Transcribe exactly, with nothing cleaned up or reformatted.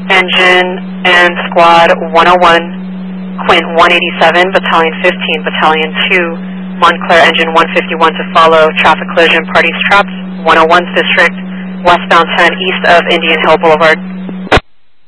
Engine and Squad one oh one, Quint one eighty-seven, Battalion fifteen, Battalion two, Montclair Engine one fifty-one to follow. Traffic collision, parties trapped, one oh one's District, westbound ten east of Indian Hill Boulevard.